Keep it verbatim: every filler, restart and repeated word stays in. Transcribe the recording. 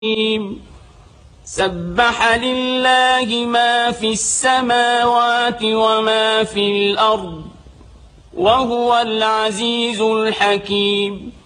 سبح لله ما في السماوات وما في الأرض وهو العزيز الحكيم.